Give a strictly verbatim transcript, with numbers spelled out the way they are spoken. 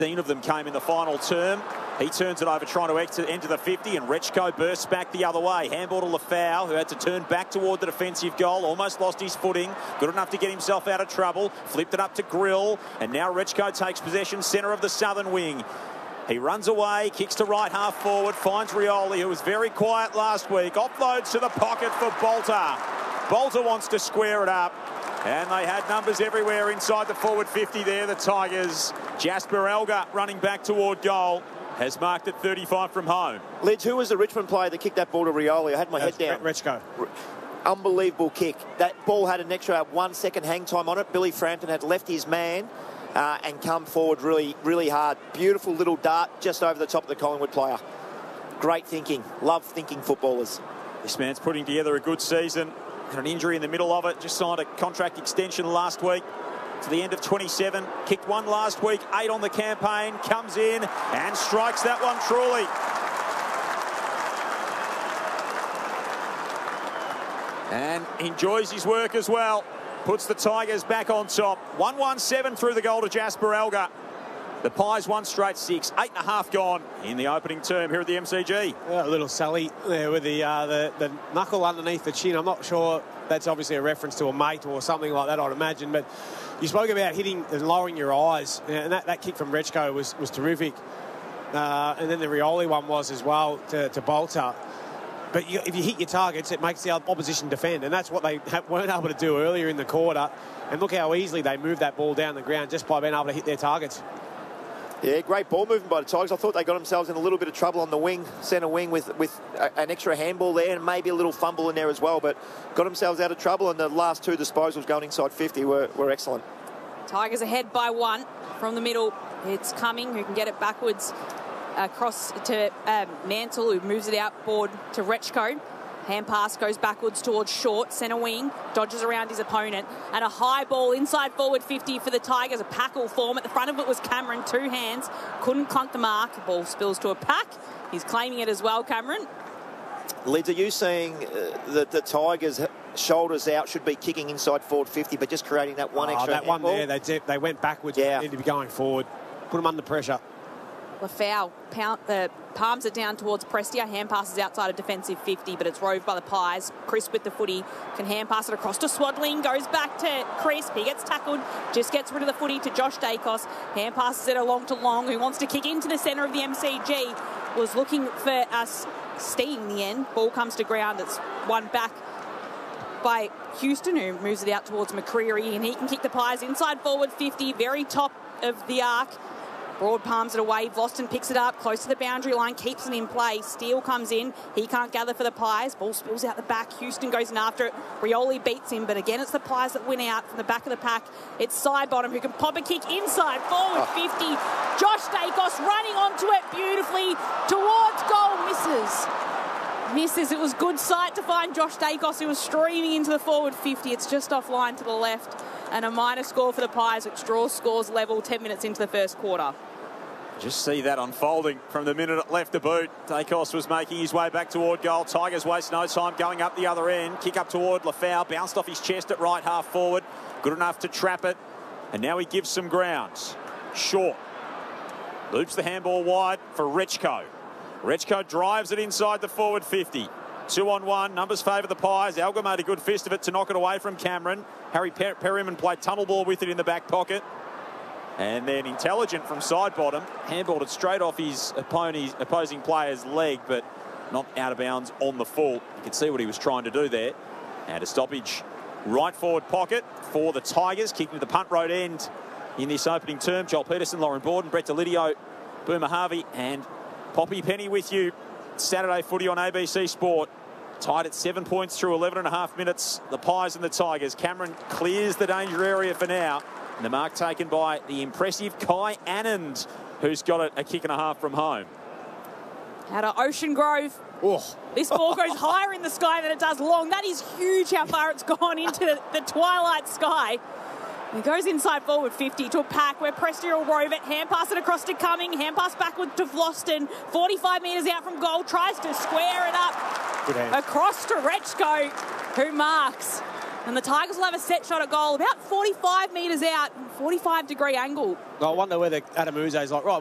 sixteen of them came in the final term. He turns it over, trying to exit into the fifty, and Rechko bursts back the other way. Handball to Lafau, who had to turn back toward the defensive goal. Almost lost his footing. Good enough to get himself out of trouble. Flipped it up to Grill, and now Rechko takes possession, centre of the southern wing. He runs away, kicks to right half forward, finds Rioli, who was very quiet last week. Offloads to the pocket for Bolter. Bolter wants to square it up. And they had numbers everywhere inside the forward fifty there, the Tigers. Jasper Elgar running back toward goal. Has marked at thirty-five from home. Lidge, who was the Richmond player that kicked that ball to Rioli? I had my That's head down. Rechko. Unbelievable kick. That ball had an extra one second hang time on it. Billy Frampton had left his man uh, and come forward really, really hard. Beautiful little dart just over the top of the Collingwood player. Great thinking. Love thinking footballers. This man's putting together a good season. Had an injury in the middle of it. Just signed a contract extension last week to the end of twenty-seven. Kicked one last week, eight on the campaign. Comes in and strikes that one truly. And enjoys his work as well. Puts the Tigers back on top. one one seven through the goal to Jasper Elgar. The Pies one straight six. Eight and a half gone in the opening term here at the M C G. Yeah, a little Sally there with the, uh, the the knuckle underneath the chin. I'm not sure that's obviously a reference to a mate or something like that, I'd imagine. But you spoke about hitting and lowering your eyes. And that, that kick from Rechko was, was terrific. Uh, and then the Rioli one was as well to, to Bolter. But you, if you hit your targets, it makes the opposition defend. And that's what they weren't able to do earlier in the quarter. And look how easily they moved that ball down the ground just by being able to hit their targets. Yeah, great ball movement by the Tigers. I thought they got themselves in a little bit of trouble on the wing, centre wing, with, with a, an extra handball there and maybe a little fumble in there as well, but got themselves out of trouble, and the last two disposals going inside fifty were, were excellent. Tigers ahead by one from the middle. It's Cumming who can get it backwards across to um, Mantle, who moves it outboard to Rechko. Hand pass goes backwards towards Short, centre wing, dodges around his opponent, and a high ball inside forward fifty for the Tigers. A packle form. At the front of it was Cameron, two hands, couldn't clunk the mark. The ball spills to a pack. He's claiming it as well, Cameron. Lids, are you saying uh, that the Tigers shoulders out should be kicking inside forward fifty, but just creating that one oh, extra that one ball? there, they, did, they went backwards. Yeah. They need to be going forward. Put them under pressure. Lafau pound, the palms it down towards Prestia. Hand passes outside of defensive fifty, but it's roved by the Pies. Chris with the footy can hand pass it across to Swadling. Goes back to Chris. He gets tackled. Just gets rid of the footy to Josh Dacos. Hand passes it along to Long, who wants to kick into the centre of the M C G. Was looking for us Steve in the end. Ball comes to ground. It's won back by Houston, who moves it out towards McCreery, and he can kick the Pies inside forward fifty, very top of the arc. Broad palms it away. Voston picks it up close to the boundary line, keeps it in play. Steele comes in. He can't gather for the Pies. Ball spills out the back. Houston goes in after it. Rioli beats him, but again, it's the Pies that win out from the back of the pack. It's Sidebottom who can pop a kick inside forward oh. fifty. Josh Dacos running onto it beautifully towards goal. Misses. Misses. It was good sight to find Josh Dacos, who was streaming into the forward fifty. It's just offline to the left. And a minor score for the Pies, which draws scores level ten minutes into the first quarter. Just see that unfolding from the minute it left the boot. Dacos was making his way back toward goal. Tigers waste no time going up the other end. Kick up toward Lafau. Bounced off his chest at right half forward. Good enough to trap it. And now he gives some ground. Short. Loops the handball wide for Rechko. Rechko drives it inside the forward fifty. Two on one. Numbers favour the Pies. Elgar made a good fist of it to knock it away from Cameron. Harry per Perryman played tunnel ball with it in the back pocket. And then Intelligent from Sidebottom handballed it straight off his opposing player's leg, but not out of bounds on the full. You can see what he was trying to do there. And a stoppage right forward pocket for the Tigers, kicking to the punt road end in this opening term. Joel Peterson, Lauren Borden, Brett Delidio, Boomer Harvey, and Poppy Penny with you. Saturday footy on A B C Sport. Tied at seven points through eleven and a half minutes. The Pies and the Tigers. Cameron clears the danger area for now. And the mark taken by the impressive Kai Anand, who's got a, a kick and a half from home. Out of Ocean Grove. Oh. This ball goes higher in the sky than it does long. That is huge how far it's gone into the, the twilight sky. It goes inside forward fifty to a pack where Prestia will rove it. Hand pass it across to Cumming. Hand pass backward to Vlosten. forty-five metres out from goal. Tries to square it up. Good hand. Across to Rechko, who marks. And the Tigers will have a set shot at goal about forty-five metres out, forty-five degree angle. I wonder whether Adam Uze's like, right,